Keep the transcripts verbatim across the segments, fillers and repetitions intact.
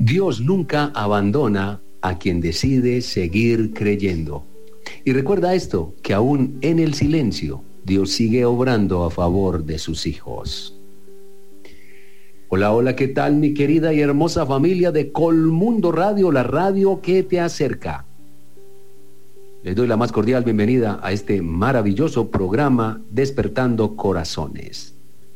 Dios nunca abandona a quien decide seguir creyendo. Y recuerda esto, que aún en el silencio, Dios sigue obrando a favor de sus hijos. Hola, hola, ¿qué tal mi querida y hermosa familia de Colmundo Radio, la radio que te acerca? Les doy la más cordial bienvenida a este maravilloso programa Despertando Corazones.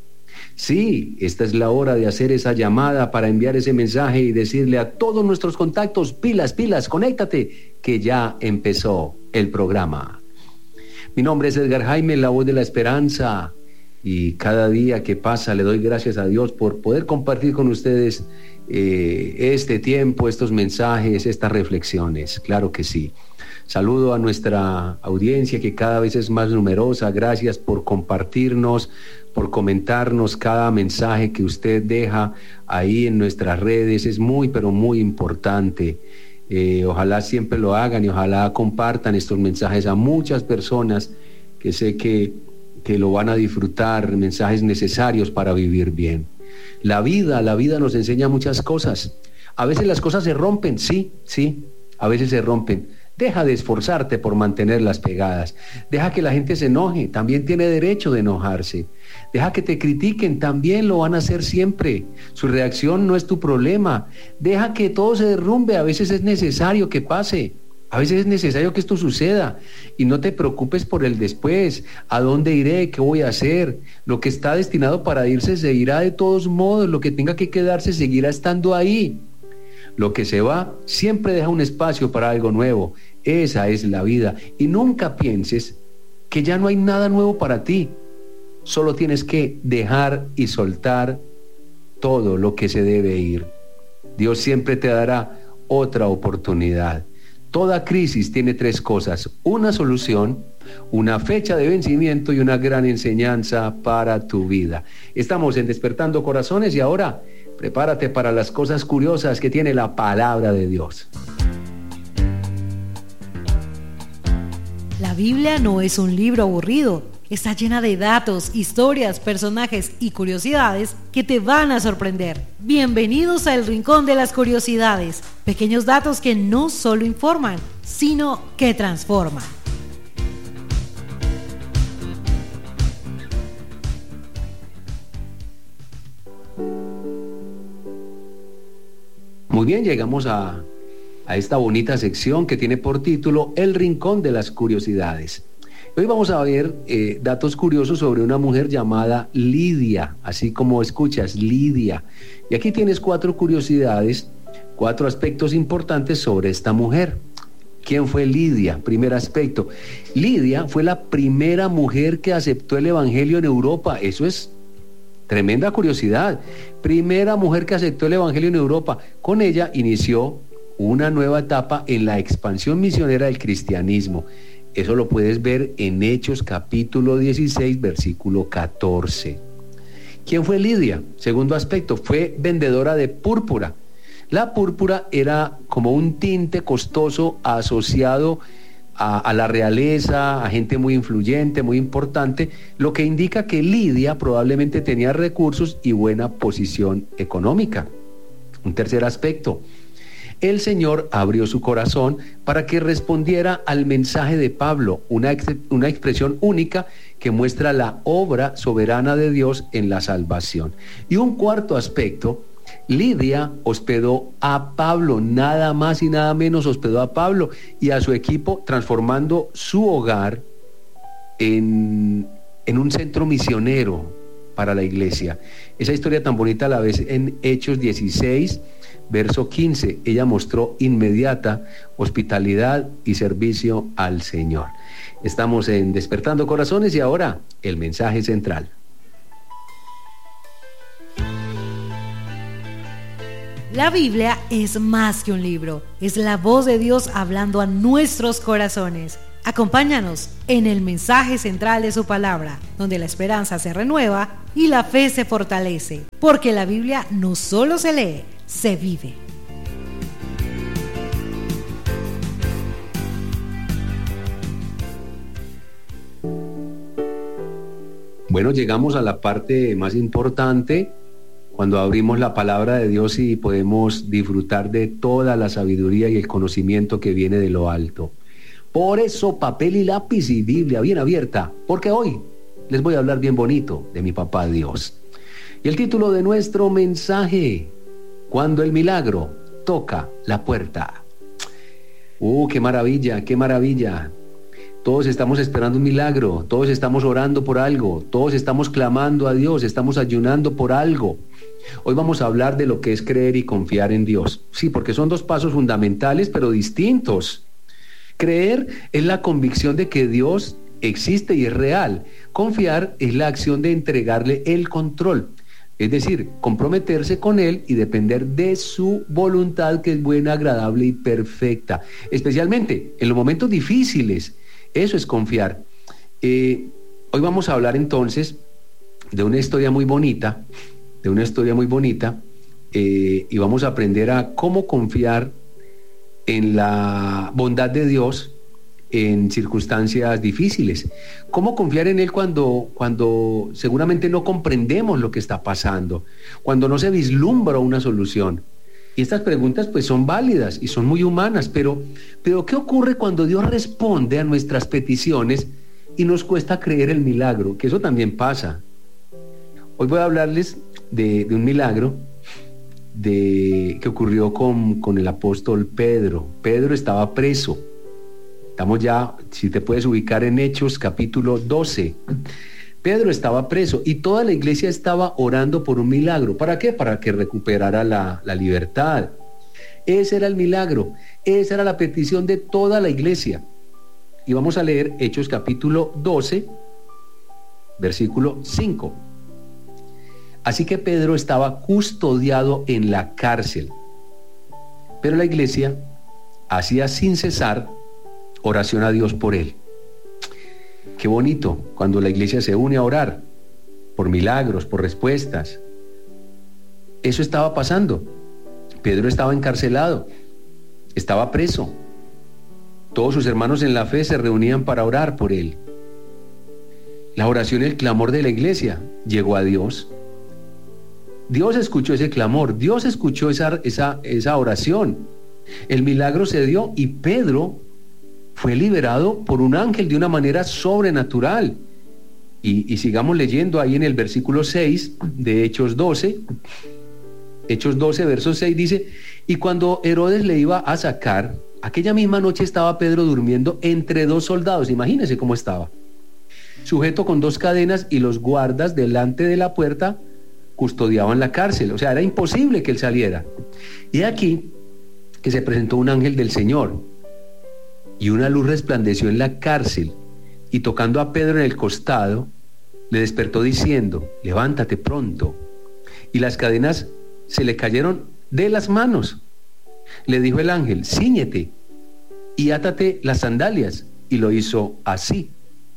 Sí, esta es la hora de hacer esa llamada para enviar ese mensaje y decirle a todos nuestros contactos, pilas, pilas, conéctate, que ya empezó el programa. Mi nombre es Edgar Jaime, la voz de la esperanza, y cada día que pasa le doy gracias a Dios por poder compartir con ustedes eh, este tiempo, estos mensajes, estas reflexiones, claro que sí. Saludo a nuestra audiencia que cada vez es más numerosa. Gracias por compartirnos, por comentarnos cada mensaje que usted deja ahí en nuestras redes. Es muy, pero muy importante. Eh, ojalá siempre lo hagan y ojalá compartan estos mensajes a muchas personas que sé que, que lo van a disfrutar, mensajes necesarios para vivir bien. La vida, la vida nos enseña muchas cosas. A veces las cosas se rompen, sí, sí, a veces se rompen. Deja de esforzarte por mantenerlas pegadas. Deja que la gente se enoje, también tiene derecho de enojarse. Deja que te critiquen, también lo van a hacer siempre. Su reacción no es tu problema. Deja que todo se derrumbe, a veces es necesario que pase. A veces es necesario que esto suceda. Y no te preocupes por el después. ¿A dónde iré? ¿Qué voy a hacer? Lo que está destinado para irse se irá de todos modos. Lo que tenga que quedarse seguirá estando ahí. Lo que se va siempre deja un espacio para algo nuevo. Esa es la vida. Y nunca pienses que ya no hay nada nuevo para ti. Solo tienes que dejar y soltar todo lo que se debe ir. Dios siempre te dará otra oportunidad. Toda crisis tiene tres cosas: una solución, una fecha de vencimiento y una gran enseñanza para tu vida. Estamos en Despertando Corazones y ahora prepárate para las cosas curiosas que tiene la palabra de Dios. La Biblia no es un libro aburrido. Está llena de datos, historias, personajes y curiosidades que te van a sorprender. Bienvenidos al Rincón de las Curiosidades. Pequeños datos que no solo informan, sino que transforman. Muy bien, llegamos a, a esta bonita sección que tiene por título El Rincón de las Curiosidades. Hoy vamos a ver eh, datos curiosos sobre una mujer llamada Lidia, así como escuchas, Lidia. Y aquí tienes cuatro curiosidades, cuatro aspectos importantes sobre esta mujer. ¿Quién fue Lidia? Primer aspecto. Lidia fue la primera mujer que aceptó el evangelio en Europa. Eso es tremenda curiosidad. Primera mujer que aceptó el evangelio en Europa. Con ella inició una nueva etapa en la expansión misionera del cristianismo. Eso lo puedes ver en Hechos capítulo dieciséis, versículo catorce. ¿Quién fue Lidia? Segundo aspecto, fue vendedora de púrpura. La púrpura era como un tinte costoso asociado A, a la realeza, a gente muy influyente, muy importante, lo que indica que Lidia probablemente tenía recursos y buena posición económica. Un tercer aspecto, el Señor abrió su corazón para que respondiera al mensaje de Pablo, una, ex, una expresión única que muestra la obra soberana de Dios en la salvación. Y un cuarto aspecto, Lidia hospedó a Pablo, nada más y nada menos hospedó a Pablo y a su equipo, transformando su hogar en, en un centro misionero para la iglesia. Esa historia tan bonita la ves en Hechos dieciséis, verso quince. Ella mostró inmediata hospitalidad y servicio al Señor. Estamos en Despertando Corazones y ahora el mensaje central. La Biblia es más que un libro, es la voz de Dios hablando a nuestros corazones. Acompáñanos en el mensaje central de su palabra, donde la esperanza se renueva y la fe se fortalece, porque la Biblia no solo se lee, se vive. Bueno, llegamos a la parte más importante cuando abrimos la palabra de Dios y podemos disfrutar de toda la sabiduría y el conocimiento que viene de lo alto. Por eso, papel y lápiz y Biblia bien abierta, porque hoy les voy a hablar bien bonito de mi papá Dios. Y el título de nuestro mensaje: cuando el milagro toca la puerta. ¡Uh, qué maravilla, qué maravilla! Todos estamos esperando un milagro, todos estamos orando por algo, todos estamos clamando a Dios, estamos ayunando por algo. Hoy vamos a hablar de lo que es creer y confiar en Dios. Sí, porque son dos pasos fundamentales, pero distintos. Creer es la convicción de que Dios existe y es real. Confiar es la acción de entregarle el control. Es decir, comprometerse con Él y depender de su voluntad, que es buena, agradable y perfecta. Especialmente en los momentos difíciles. Eso es confiar. Eh, hoy vamos a hablar entonces de una historia muy bonita, de una historia muy bonita, eh, y vamos a aprender a cómo confiar en la bondad de Dios en circunstancias difíciles. Cómo confiar en Él cuando, cuando seguramente no comprendemos lo que está pasando, cuando no se vislumbra una solución. Y estas preguntas pues son válidas y son muy humanas, pero, pero ¿qué ocurre cuando Dios responde a nuestras peticiones y nos cuesta creer el milagro? Que eso también pasa. Hoy voy a hablarles de, de un milagro de, que ocurrió con, con el apóstol Pedro. Pedro estaba preso. Estamos ya, si te puedes ubicar en Hechos capítulo doce. Pedro estaba preso y toda la iglesia estaba orando por un milagro. ¿Para qué? Para que recuperara la, la libertad. Ese era el milagro, esa era la petición de toda la iglesia. Y vamos a leer Hechos capítulo doce, versículo cinco. Así que Pedro estaba custodiado en la cárcel, pero la iglesia hacía sin cesar oración a Dios por él. Qué bonito cuando la iglesia se une a orar por milagros, por respuestas. Eso estaba pasando. Pedro estaba encarcelado, estaba preso. Todos sus hermanos en la fe se reunían para orar por él. La oración y el clamor de la iglesia llegó a Dios. Dios escuchó ese clamor, Dios escuchó esa, esa, esa oración. El milagro se dio y Pedro fue liberado por un ángel de una manera sobrenatural. Y, y sigamos leyendo ahí en el versículo seis de Hechos doce. Hechos doce, verso seis dice: y cuando Herodes le iba a sacar, aquella misma noche estaba Pedro durmiendo entre dos soldados. Imagínense cómo estaba. Sujeto con dos cadenas, y los guardas delante de la puerta custodiaban la cárcel. O sea, era imposible que él saliera. Y aquí que se presentó un ángel del Señor, y una luz resplandeció en la cárcel, y tocando a Pedro en el costado, le despertó diciendo: levántate pronto. Y las cadenas se le cayeron de las manos. Le dijo el ángel: cíñete y átate las sandalias. Y lo hizo así.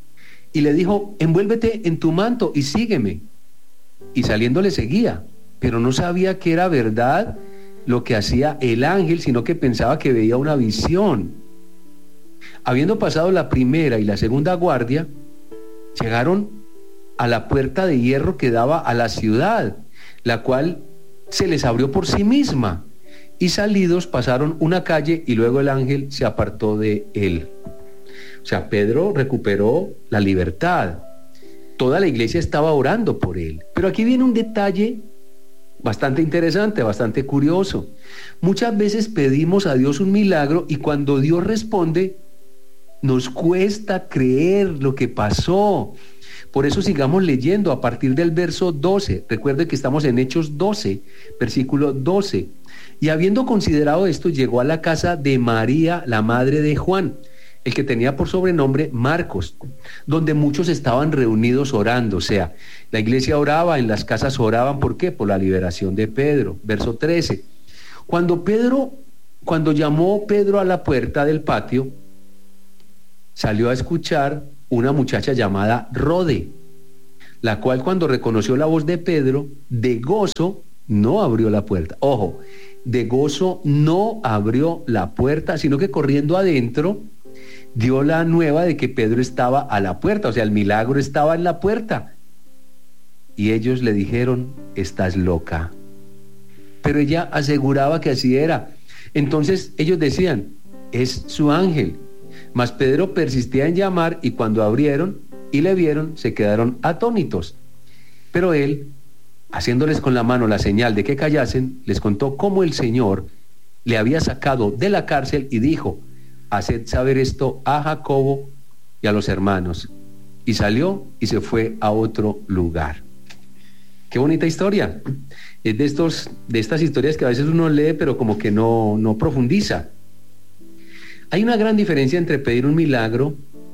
Y le dijo: envuélvete en tu manto y sígueme. Y saliendo le seguía, pero no sabía que era verdad lo que hacía el ángel, sino que pensaba que veía una visión. Habiendo pasado la primera y la segunda guardia, llegaron a la puerta de hierro que daba a la ciudad, la cual se les abrió por sí misma, y salidos pasaron una calle, y luego el ángel se apartó de él. O sea, Pedro recuperó la libertad. Toda la iglesia estaba orando por él. Pero aquí viene un detalle bastante interesante, bastante curioso. Muchas veces pedimos a Dios un milagro, y cuando Dios responde, nos cuesta creer lo que pasó. Por eso sigamos leyendo a partir del verso doce. Recuerde que estamos en Hechos doce, versículo doce. Y habiendo considerado esto, llegó a la casa de María, la madre de Juan, el que tenía por sobrenombre Marcos, donde muchos estaban reunidos orando. O sea, la iglesia oraba, en las casas oraban. ¿Por qué? Por la liberación de Pedro. Verso trece. Cuando Pedro, cuando llamó Pedro a la puerta del patio, salió a escuchar una muchacha llamada Rode, la cual, cuando reconoció la voz de Pedro, de gozo no abrió la puerta. Ojo, de gozo no abrió la puerta, sino que corriendo adentro dio la nueva de que Pedro estaba a la puerta. O sea, el milagro estaba en la puerta. y ellos le dijeron: estás loca. Pero ella aseguraba que así era. Entonces ellos decían: es su ángel. Mas Pedro persistía en llamar, y cuando abrieron y le vieron, se quedaron atónitos. Pero él, haciéndoles con la mano la señal de que callasen, les contó cómo el Señor le había sacado de la cárcel y dijo: haced saber esto a Jacobo y a los hermanos. Y salió y se fue a otro lugar. Qué bonita historia. Es de, estos, de estas historias que a veces uno lee, pero como que no, no profundiza. Hay una gran diferencia entre pedir un milagro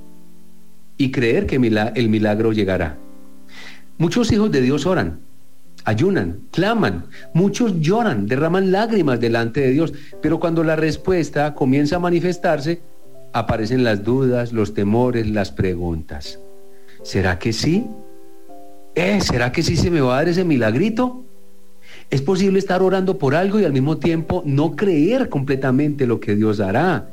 y creer que el milagro llegará. Muchos hijos de Dios oran, ayunan, claman, muchos lloran, derraman lágrimas delante de Dios, pero cuando la respuesta comienza a manifestarse, aparecen las dudas, los temores, las preguntas. ¿Será que sí? ¿Eh? ¿Será que sí se me va a dar ese milagrito? Es posible estar orando por algo y al mismo tiempo no creer completamente lo que Dios hará.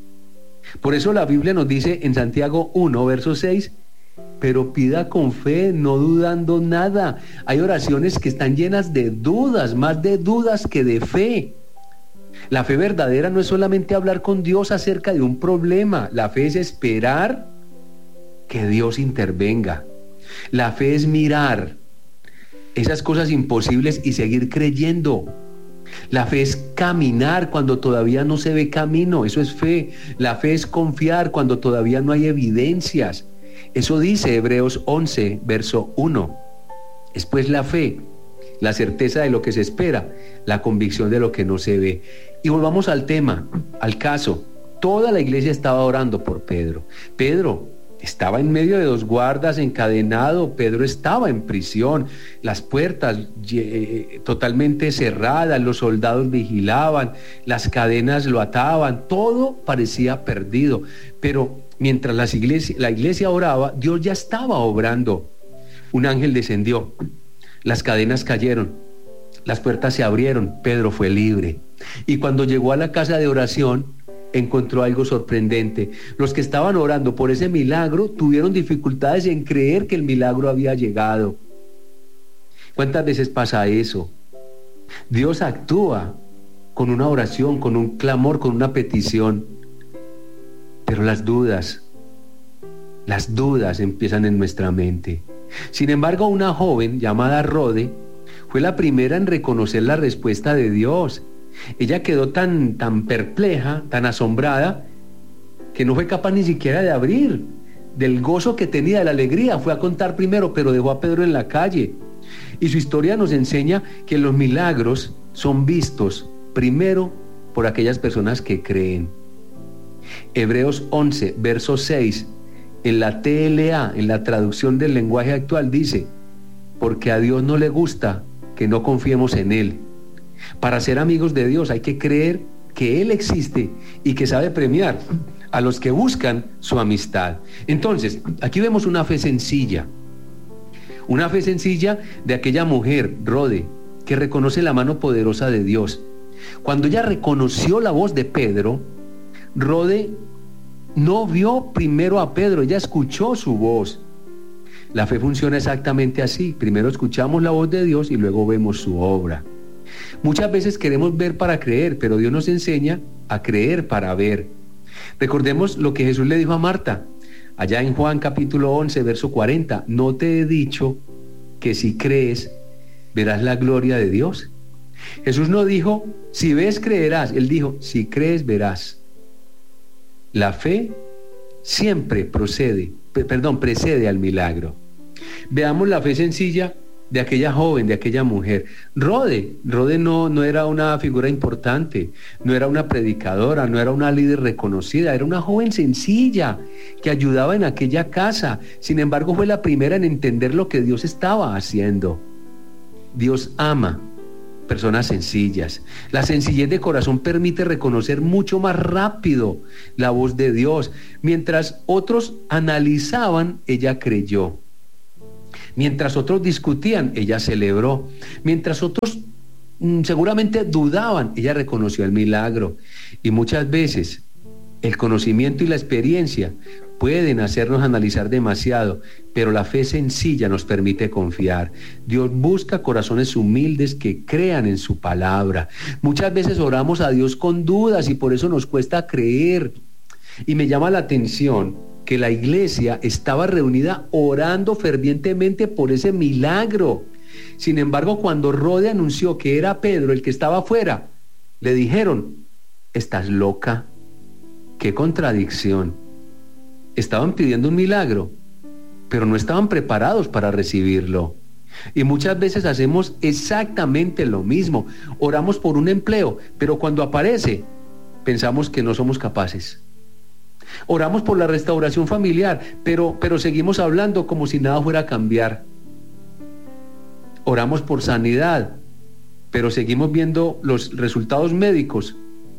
Por eso la Biblia nos dice en Santiago uno, verso seis, pero pida con fe, no dudando nada. Hay oraciones que están llenas de dudas, más de dudas que de fe. La fe verdadera no es solamente hablar con Dios acerca de un problema. La fe es esperar que Dios intervenga. La fe es mirar esas cosas imposibles y seguir creyendo. La fe es caminar cuando todavía no se ve camino, eso es fe. La fe es confiar cuando todavía no hay evidencias. Eso dice Hebreos once, verso uno. Es pues la fe, la certeza de lo que se espera, la convicción de lo que no se ve. Y volvamos al tema, al caso. Toda la iglesia estaba orando por Pedro. Pedro estaba en medio de dos guardas, encadenado. Pedro estaba en prisión, las puertas eh, totalmente cerradas, los soldados vigilaban, las cadenas lo ataban, todo parecía perdido. Pero mientras la iglesia, la iglesia oraba, Dios ya estaba obrando. Un ángel descendió, las cadenas cayeron, las puertas se abrieron, Pedro fue libre. Y cuando llegó a la casa de oración, encontró algo sorprendente. Los que estaban orando por ese milagro tuvieron dificultades en creer que el milagro había llegado. ¿Cuántas veces pasa eso? Dios actúa con una oración, con un clamor, con una petición, pero las dudas, las dudas empiezan en nuestra mente. Sin embargo, una joven llamada Rode fue la primera en reconocer la respuesta de Dios. Ella quedó tan, tan perpleja, tan asombrada, que no fue capaz ni siquiera de abrir. Del gozo que tenía, de la alegría, fue a contar primero, pero dejó a Pedro en la calle. Y su historia nos enseña que los milagros son vistos primero por aquellas personas que creen. Hebreos once, verso seis, en la T L A, en la traducción del lenguaje actual, dice: porque a Dios no le gusta que no confiemos en Él. Para ser amigos de Dios hay que creer que Él existe y que sabe premiar a los que buscan su amistad. Entonces, aquí vemos una fe sencilla, una fe sencilla de aquella mujer, Rode, que reconoce la mano poderosa de Dios. Cuando ella reconoció la voz de Pedro, Rode no vio primero a Pedro, ella escuchó su voz. La fe funciona exactamente así: primero escuchamos la voz de Dios y luego vemos su obra. Muchas veces queremos ver para creer, pero Dios nos enseña a creer para ver. Recordemos lo que Jesús le dijo a Marta, allá en Juan capítulo once, verso cuarenta: no te he dicho que si crees, verás la gloria de Dios. Jesús no dijo, si ves, creerás. Él dijo, si crees, verás. La fe siempre procede, perdón, precede al milagro. Veamos la fe sencilla de aquella joven, de aquella mujer. Rode, Rode no, no era una figura importante, no era una predicadora, no era una líder reconocida, era una joven sencilla que ayudaba en aquella casa. Sin embargo, fue la primera en entender lo que Dios estaba haciendo. Dios ama personas sencillas. La sencillez de corazón permite reconocer mucho más rápido la voz de Dios. Mientras otros analizaban, ella creyó. Mientras otros discutían, ella celebró. Mientras otros mmm, seguramente dudaban, ella reconoció el milagro. Y muchas veces El conocimiento y la experiencia pueden hacernos analizar demasiado, pero la fe sencilla nos permite confiar. Dios busca corazones humildes que crean en su palabra. Muchas veces oramos a Dios con dudas y por eso nos cuesta creer. Y me llama la atención que la iglesia estaba reunida orando fervientemente por ese milagro. Sin embargo, cuando Rode anunció que era Pedro el que estaba afuera, le dijeron: ¿estás loca? ¡Qué contradicción! Estaban pidiendo un milagro, pero no estaban preparados para recibirlo. Y muchas veces hacemos exactamente lo mismo. Oramos por un empleo, pero cuando aparece, pensamos que no somos capaces. Oramos por la restauración familiar, pero, pero seguimos hablando como si nada fuera a cambiar. Oramos por sanidad, pero seguimos viendo los resultados médicos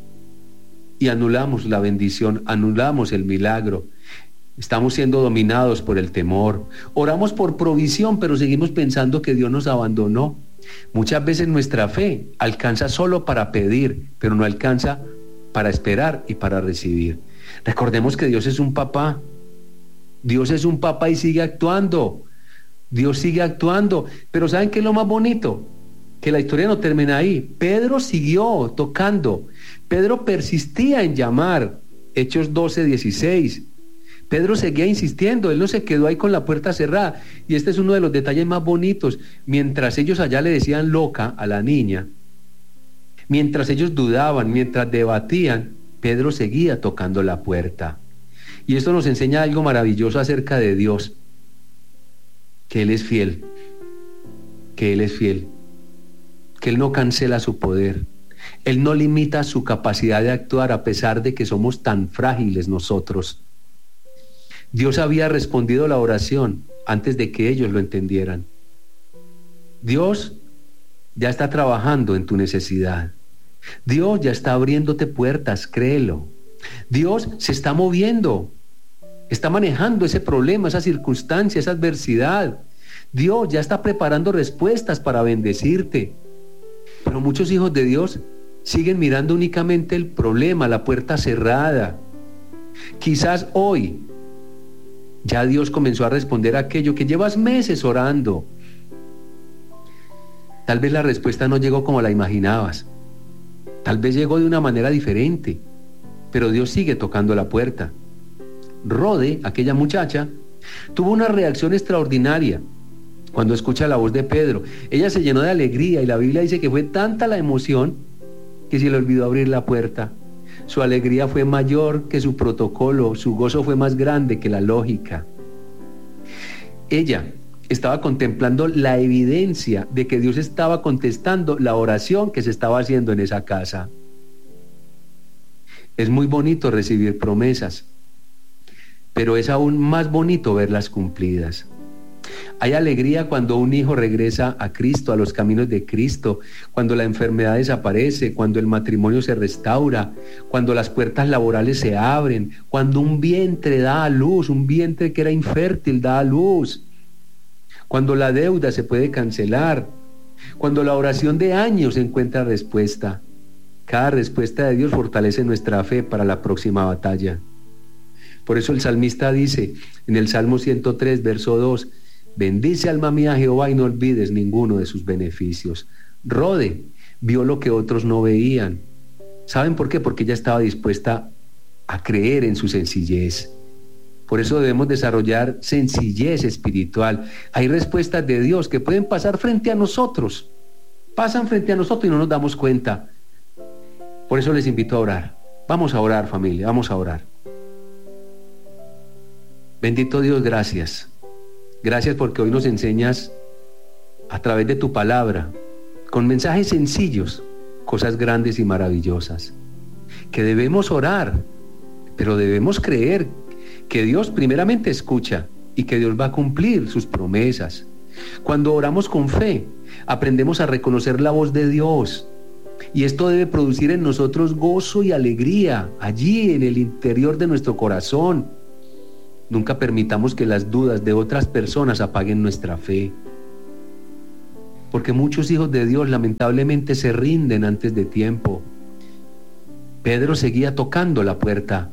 y anulamos la bendición, anulamos el milagro. Estamos siendo dominados por el temor. Oramos por provisión, pero seguimos pensando que Dios nos abandonó. Muchas veces nuestra fe alcanza solo para pedir, pero no alcanza para esperar y para recibir. Recordemos que Dios es un papá. Dios es un papá y sigue actuando. Dios sigue actuando. Pero ¿saben qué es lo más bonito? Que la historia no termina ahí. Pedro siguió tocando. Pedro persistía en llamar. Hechos doce, dieciséis. Pedro seguía insistiendo, él no se quedó ahí con la puerta cerrada. Y este es uno de los detalles más bonitos. Mientras ellos allá le decían loca a la niña, mientras ellos dudaban, mientras debatían, Pedro seguía tocando la puerta. Y esto nos enseña algo maravilloso acerca de Dios, que Él es fiel, que Él es fiel, que Él no cancela su poder, Él no limita su capacidad de actuar a pesar de que somos tan frágiles nosotros. Dios había respondido la oración antes de que ellos lo entendieran. Dios ya está trabajando en tu necesidad. Dios ya está abriéndote puertas, créelo. Dios se está moviendo, está manejando ese problema, esa circunstancia, esa adversidad. Dios ya está preparando respuestas para bendecirte. Pero muchos hijos de Dios siguen mirando únicamente el problema, la puerta cerrada. Quizás hoy ya Dios comenzó a responder a aquello que llevas meses orando. Tal vez la respuesta no llegó como la imaginabas. Tal vez llegó de una manera diferente, pero Dios sigue tocando la puerta. Rode, aquella muchacha, tuvo una reacción extraordinaria cuando escucha la voz de Pedro. Ella se llenó de alegría y la Biblia dice que fue tanta la emoción que se le olvidó abrir la puerta. Su alegría fue mayor que su protocolo, su gozo fue más grande que la lógica. Ella estaba contemplando la evidencia de que Dios estaba contestando la oración que se estaba haciendo en esa casa. Es muy bonito recibir promesas, pero es aún más bonito verlas cumplidas. Hay alegría cuando un hijo regresa a Cristo, a los caminos de Cristo, cuando la enfermedad desaparece, cuando el matrimonio se restaura, cuando las puertas laborales se abren, cuando un vientre da a luz, un vientre que era infértil da a luz, cuando la deuda se puede cancelar, cuando la oración de años encuentra respuesta. Cada respuesta de Dios fortalece nuestra fe para la próxima batalla. Por eso el salmista dice en el Salmo ciento tres, verso dos, bendice alma mía a Jehová y no olvides ninguno de sus beneficios. Rode vio lo que otros no veían. ¿Saben por qué? Porque ella estaba dispuesta a creer en su sencillez. Por eso debemos desarrollar sencillez espiritual. Hay respuestas de Dios que pueden pasar frente a nosotros. Pasan frente a nosotros y no nos damos cuenta. Por eso les invito a orar. Vamos a orar, familia, vamos a orar. Bendito Dios, gracias. Gracias porque hoy nos enseñas a través de tu palabra, con mensajes sencillos, cosas grandes y maravillosas. Que debemos orar, pero debemos creer que Dios primeramente escucha y que Dios va a cumplir sus promesas. Cuando oramos con fe, aprendemos a reconocer la voz de Dios. Y esto debe producir en nosotros gozo y alegría, allí en el interior de nuestro corazón. Nunca permitamos que las dudas de otras personas apaguen nuestra fe. Porque muchos hijos de Dios lamentablemente se rinden antes de tiempo. Pedro seguía tocando la puerta.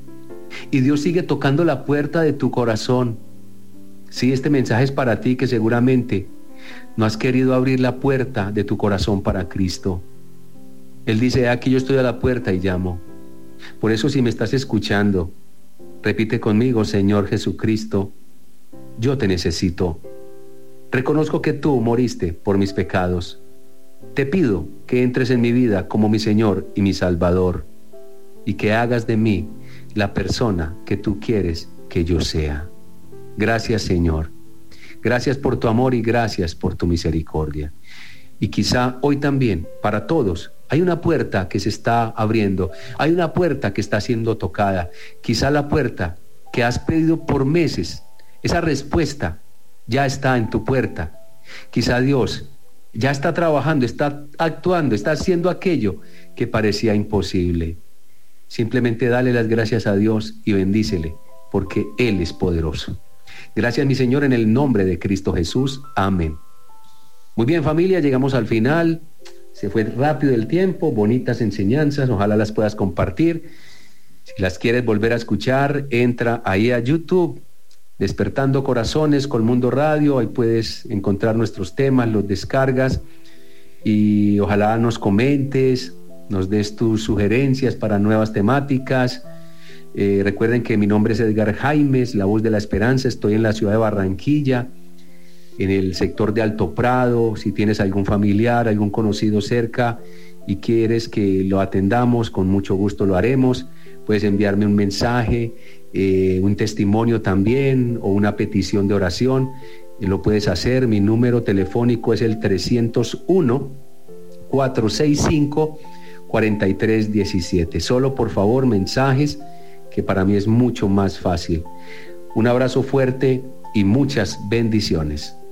Y Dios sigue tocando la puerta de tu corazón. Sí, este mensaje es para ti que seguramente no has querido abrir la puerta de tu corazón para Cristo. Él dice, aquí yo estoy a la puerta y llamo. Por eso, si me estás escuchando, repite conmigo: Señor Jesucristo, yo te necesito. Reconozco que tú moriste por mis pecados. Te pido que entres en mi vida como mi Señor y mi Salvador, y que hagas de mí la persona que tú quieres que yo sea. Gracias, Señor. Gracias por tu amor y gracias por tu misericordia. Y quizá hoy también, para todos, hay una puerta que se está abriendo, hay una puerta que está siendo tocada. Quizá la puerta que has pedido por meses, esa respuesta ya está en tu puerta. Quizá Dios ya está trabajando, está actuando, está haciendo aquello que parecía imposible. Simplemente dale las gracias a Dios y bendícele, porque Él es poderoso. Gracias, mi Señor, en el nombre de Cristo Jesús. Amén. Muy bien, familia, llegamos al final. Se fue rápido el tiempo, bonitas enseñanzas, ojalá las puedas compartir. Si las quieres volver a escuchar, entra ahí a YouTube, Despertando Corazones con Mundo Radio, ahí puedes encontrar nuestros temas, los descargas y ojalá nos comentes, nos des tus sugerencias para nuevas temáticas. Eh, recuerden que mi nombre es Edgar Jaimes, la voz de la esperanza. Estoy en la ciudad de Barranquilla, en el sector de Alto Prado. Si tienes algún familiar, algún conocido cerca y quieres que lo atendamos, con mucho gusto lo haremos. Puedes enviarme un mensaje, eh, un testimonio también, o una petición de oración. Y lo puedes hacer. Mi número telefónico es el trescientos uno, cuatrocientos sesenta y cinco, cuarenta y tres diecisiete. Solo, por favor, mensajes, que para mí es mucho más fácil. Un abrazo fuerte y muchas bendiciones.